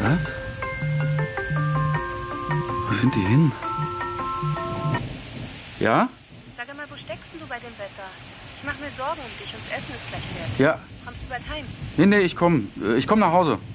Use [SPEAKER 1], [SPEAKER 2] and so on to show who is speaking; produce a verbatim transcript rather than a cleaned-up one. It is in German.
[SPEAKER 1] Was? Wo sind die hin? Ja?
[SPEAKER 2] Sag mal, wo steckst denn du bei dem Wetter? Ich mach mir Sorgen um dich und das Essen ist gleich fertig.
[SPEAKER 1] Ja.
[SPEAKER 2] Kommst du bald heim?
[SPEAKER 1] Nee, nee, ich komm. Ich komm nach Hause.